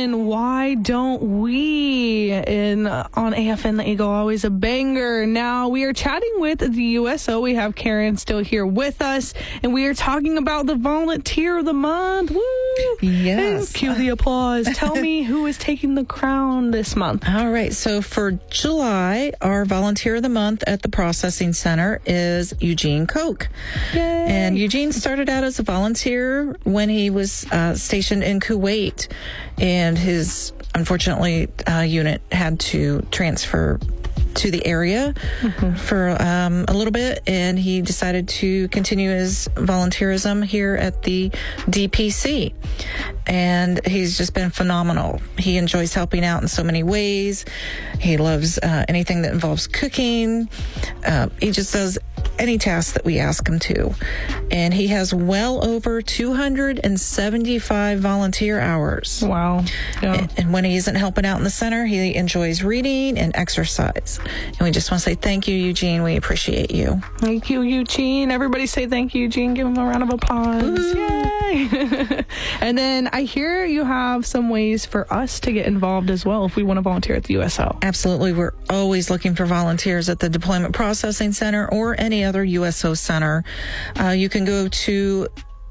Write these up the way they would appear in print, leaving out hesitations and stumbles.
in Why Don't We on AFN The Eagle, always a banger. Now we are chatting with the USO. We have Karen still here with us, and we are talking about the Volunteer of the Month. Woo! Yes. And cue the applause. Tell me who is taking the crown this month. All right. So for July, our Volunteer of the Month at the Processing Center is Eugene Koch. Yay. And Eugene started out as a volunteer when he was stationed in Kuwait, and his, unfortunately, unit had to transfer to the area for a little bit, and he decided to continue his volunteerism here at the DPC. And he's just been phenomenal. He enjoys helping out in so many ways. He loves anything that involves cooking. He just does any task that we ask him to. And he has well over 275 volunteer hours. Wow. Yeah. And when he isn't helping out in the center, he enjoys reading and exercise. And we just want to say thank you, Eugene. We appreciate you. Thank you, Eugene. Everybody say thank you, Eugene. Give him a round of applause. Woo. Yay! And then I hear you have some ways for us to get involved as well if we want to volunteer at the USO. Absolutely. We're always looking for volunteers at the Deployment Processing Center or any other USO center. You can go to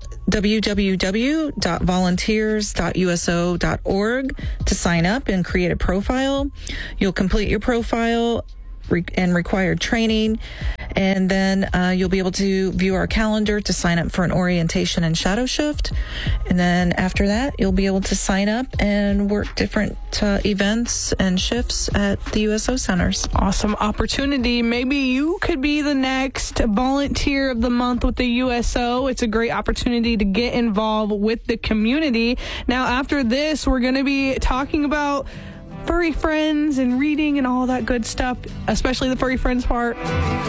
www.volunteers.uso.org to sign up and create a profile. You'll complete your profile and required training, and then you'll be able to view our calendar to sign up for an orientation and shadow shift. And then after that, you'll be able to sign up and work different events and shifts at the USO centers. Awesome opportunity. Maybe you could be the next Volunteer of the Month with the USO. It's a great opportunity to get involved with the community. Now, after this, we're going to be talking about furry friends and reading and all that good stuff, especially the furry friends part.